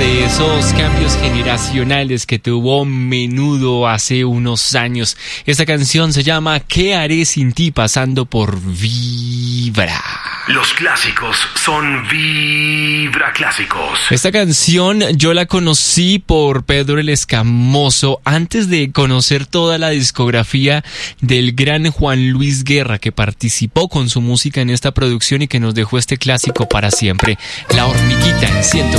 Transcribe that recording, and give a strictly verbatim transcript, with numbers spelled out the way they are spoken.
de esos cambios generacionales que tuvo Menudo hace unos años. Esta canción se llama ¿Qué haré sin ti?, pasando por Vibra. Los clásicos son Vibra Clásicos. Esta canción yo la conocí por Pedro el Escamoso antes de conocer toda la discografía del gran Juan Luis Guerra, que participó con su música en esta producción y que nos dejó este clásico para siempre. La Hormiguita en ciento